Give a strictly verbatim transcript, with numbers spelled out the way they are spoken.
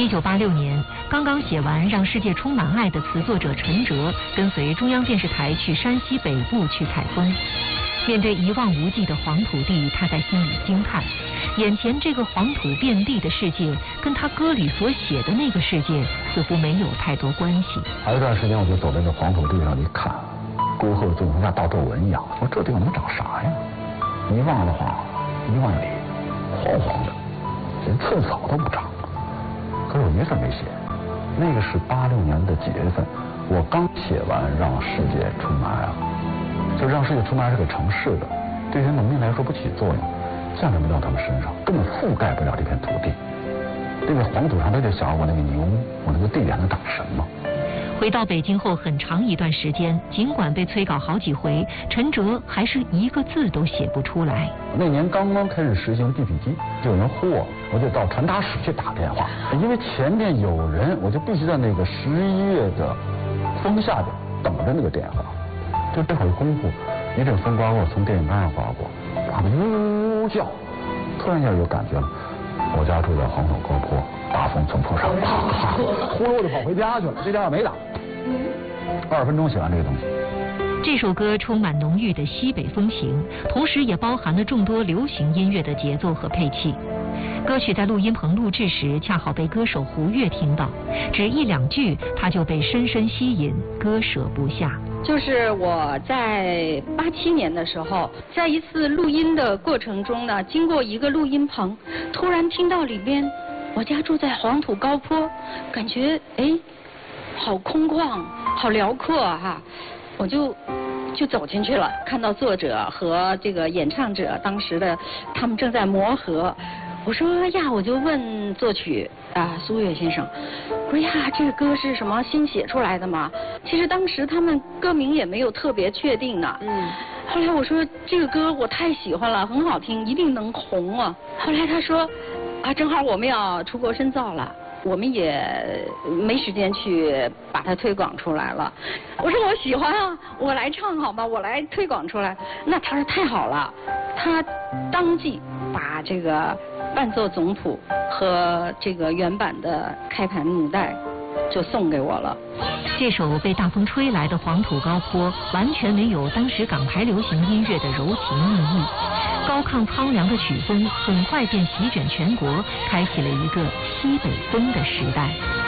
一九八六年，刚刚写完《让世界充满爱》的词作者陈哲，跟随中央电视台去山西北部去采风。面对一望无际的黄土地，他在心里惊叹：眼前这个黄土遍地的世界，跟他歌里所写的那个世界似乎没有太多关系。 还有一段时间，我就走在这黄土地上一看，沟壑就像大皱纹一样。我说这地方能长啥呀？一望的话，一万里，黄黄的，连寸草都不长。可是我一字没写。那个是八六年的几月份，我刚写完《让世界充满爱》。就让世界充满爱是个城市的，对于农民来说不起作用，降临不到他们身上，根本覆盖不了这片土地。那个黄土上，他就想我那个牛，我那个地里还能长什么？ 回到北京后很长一段时间，尽管被催稿好几回，陈哲还是一个字都写不出来。 那年刚刚开始实行地痞机，就有人呼我，我就到传达室去打电话，因为前面有人，我就必须在那个十一月的风下边等着那个电话。就这会儿功夫，一阵风刮过，从电线杆上划过，打得呜呜叫。突然间有感觉了，我家住在黄土高坡，大风从坡上，啪啪，呼噜我就跑回家去了。这电话没打，二十分钟写完这个东西。 这首歌充满浓郁的西北风情，同时也包含了众多流行音乐的节奏和配器。歌曲在录音棚录制时，恰好被歌手胡越听到，只一两句他就被深深吸引，割舍不下。 就是我在八七年的时候，在一次录音的过程中呢，经过一个录音棚，突然听到里边，我家住在黄土高坡，感觉哎，好空旷，好辽阔哈，我就就走进去了，看到作者和这个演唱者当时的他们正在磨合。我说呀，我就问作曲啊苏越先生，我说呀，这个歌是什么新写出来的吗？其实当时他们歌名也没有特别确定呢。嗯。后来我说这个歌我太喜欢了，很好听，一定能红啊。后来他说啊，正好我们要出国深造了，我们也没时间去把它推广出来了。我说我喜欢啊，我来唱好吧，我来推广出来。那他说太好了，他当即把这个伴奏总谱和这个原版的开盘母带就送给我了。 这首被大风吹来的黄土高坡完全没有当时港台流行音乐的柔情蜜意，高亢苍凉的曲风很快便席卷全国，开启了一个西北风的时代。